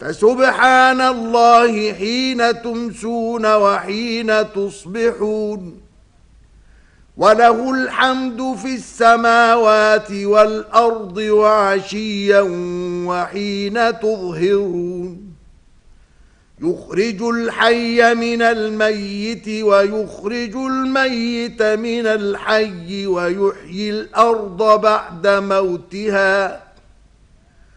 فسبحان الله حين تمسون وحين تصبحون وله الحمد في السماوات والأرض وعشيا وحين تظهرون يخرج الحي من الميت ويخرج الميت من الحي ويحيي الأرض بعد موتها